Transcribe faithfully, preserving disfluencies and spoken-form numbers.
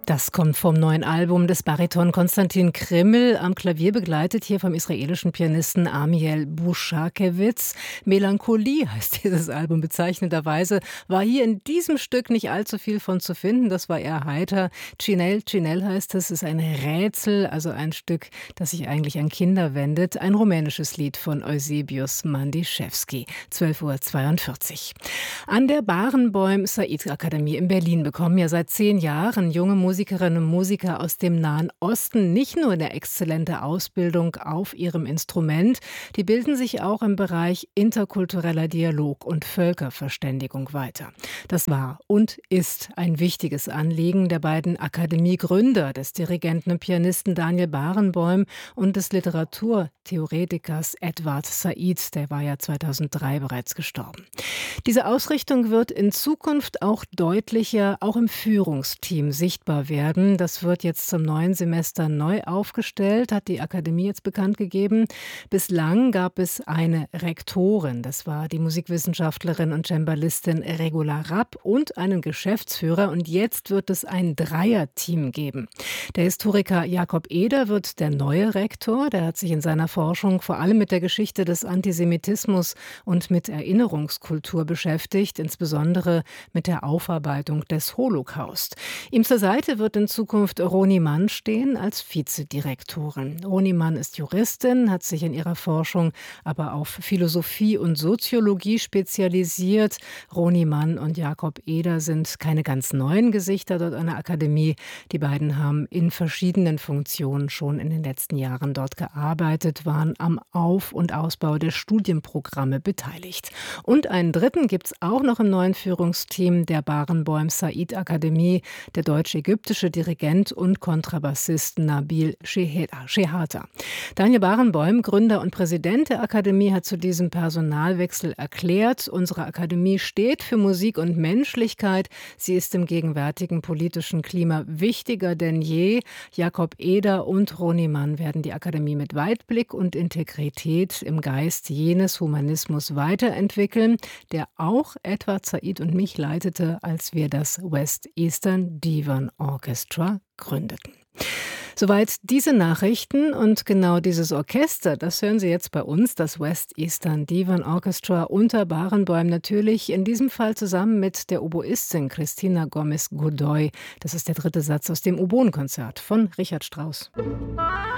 Das kommt vom neuen Album des Bariton Konstantin Krimmel, am Klavier begleitet hier vom israelischen Pianisten Amiel Buschakewitz. Melancholie heißt dieses Album bezeichnenderweise. War hier in diesem Stück nicht allzu viel von zu finden, das war eher heiter. Cinel, Cinel heißt es, ist ein Rätsel, also ein Stück, das sich eigentlich an Kinder wendet. Ein rumänisches Lied von Eusebius Mandischewski, zwölf Uhr zweiundvierzig. An der Barenboim Said Akademie in Berlin bekommen ja seit zehn Jahren junge Musikerinnen und Musiker aus dem Nahen Osten nicht nur eine exzellente Ausbildung auf ihrem Instrument, die bilden sich auch im Bereich interkultureller Dialog und Völkerverständigung weiter. Das war und ist ein wichtiges Anliegen der beiden Akademiegründer, des Dirigenten und Pianisten Daniel Barenboim und des Literaturtheoretikers Edward Said, der war ja zweitausenddrei bereits gestorben. Diese Ausrichtung wird in Zukunft auch deutlicher, auch im Führungsteam sichtbar werden. Das wird jetzt zum neuen Semester neu aufgestellt, hat die Akademie jetzt bekannt gegeben. Bislang gab es eine Rektorin, das war die Musikwissenschaftlerin und Cembalistin Regula Rapp, und einen Geschäftsführer, und jetzt wird es ein Dreierteam geben. Der Historiker Jakob Eder wird der neue Rektor, der hat sich in seiner Forschung vor allem mit der Geschichte des Antisemitismus und mit Erinnerungskultur beschäftigt, insbesondere mit der Aufarbeitung des Holocaust. Ihm zur Seite wird in Zukunft Roni Mann stehen als Vizedirektorin. Roni Mann ist Juristin, hat sich in ihrer Forschung aber auf Philosophie und Soziologie spezialisiert. Roni Mann und Jakob Eder sind keine ganz neuen Gesichter dort an der Akademie. Die beiden haben in verschiedenen Funktionen schon in den letzten Jahren dort gearbeitet, waren am Auf- und Ausbau der Studienprogramme beteiligt. Und einen dritten gibt es auch noch im neuen Führungsteam der Barenboim Said Akademie, der deutsch-ägyptische Dirigent und Kontrabassist Nabil Shehata. Daniel Barenboim, Gründer und Präsident der Akademie, hat zu diesem Personalwechsel erklärt: Unsere Akademie steht für Musik und Menschlichkeit. Sie ist im gegenwärtigen politischen Klima wichtiger denn je. Jakob Eder und Roni Mann werden die Akademie mit Weitblick und Integrität im Geist jenes Humanismus weiterentwickeln, der auch Edward Said und mich leitete, als wir das West Eastern Divan Orchestra gründeten. Soweit diese Nachrichten, und genau dieses Orchester, das hören Sie jetzt bei uns, das West Eastern Divan Orchestra unter Barenboim, natürlich in diesem Fall zusammen mit der Oboistin Christina Gomez Godoy. Das ist der dritte Satz aus dem Oboenkonzert von Richard Strauss.